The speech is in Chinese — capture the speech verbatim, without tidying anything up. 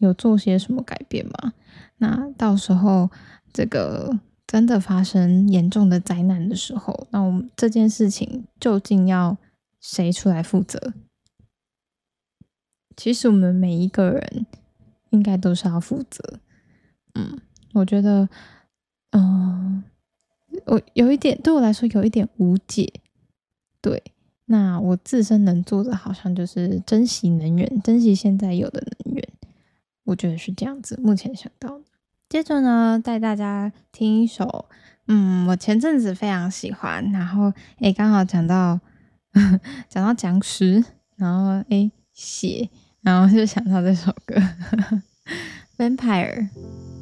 有做些什么改变吗？那到时候这个真的发生严重的灾难的时候，那我们这件事情究竟要谁出来负责？其实我们每一个人应该都是要负责。嗯，我觉得，嗯、呃，我有一点对我来说有一点无解。对，那我自身能做的好像就是珍惜能源，珍惜现在有的能源。我觉得是这样子，目前想到的。接着呢，带大家听一首，嗯，我前阵子非常喜欢，然后诶，刚好讲到讲到僵尸，然后诶血，然后就想到这首歌《Vampire》。